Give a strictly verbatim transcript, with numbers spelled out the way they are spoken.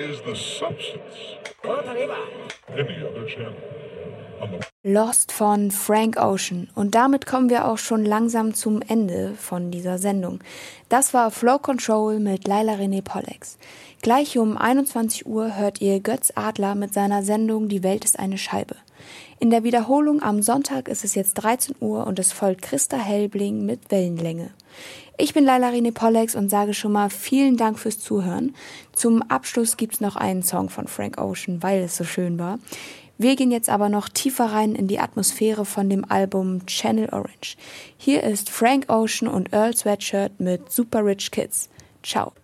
is the substance. Any other channel. Lost von Frank Ocean. Und damit kommen wir auch schon langsam zum Ende von dieser Sendung. Das war Flow Control mit Laila René Pollex. Gleich um einundzwanzig Uhr hört ihr Götz Adler mit seiner Sendung Die Welt ist eine Scheibe. In der Wiederholung am Sonntag ist es jetzt dreizehn Uhr und es folgt Christa Helbling mit Wellenlänge. Ich bin Laila René Pollex und sage schon mal vielen Dank fürs Zuhören. Zum Abschluss gibt's noch einen Song von Frank Ocean, weil es so schön war. Wir gehen jetzt aber noch tiefer rein in die Atmosphäre von dem Album Channel Orange. Hier ist Frank Ocean und Earl Sweatshirt mit Super Rich Kids. Ciao.